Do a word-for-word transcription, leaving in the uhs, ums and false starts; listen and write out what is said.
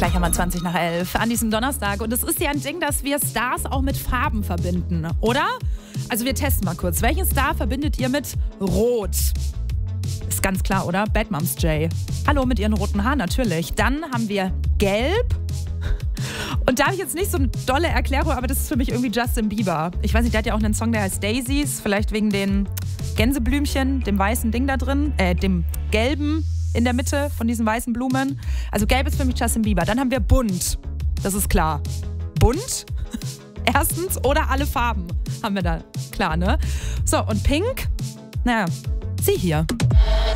Gleich haben wir zwanzig nach elf an diesem Donnerstag. Und es ist ja ein Ding, dass wir Stars auch mit Farben verbinden, oder? Also wir testen mal kurz. Welchen Star verbindet ihr mit Rot? Ist ganz klar, oder? Bad Moms J. Hallo mit ihren roten Haaren, natürlich. Dann haben wir Gelb. Und da habe ich jetzt nicht so eine dolle Erklärung, aber das ist für mich irgendwie Justin Bieber. Ich weiß nicht, der hat ja auch einen Song, der heißt Daisies. Vielleicht wegen den Gänseblümchen, dem weißen Ding da drin, äh, dem gelben in der Mitte von diesen weißen Blumen. Also gelb ist für mich Justin Bieber. Dann haben wir bunt. Das ist klar. Bunt? Erstens. Oder alle Farben haben wir da. Klar, ne? So, und pink? Naja, sie hier.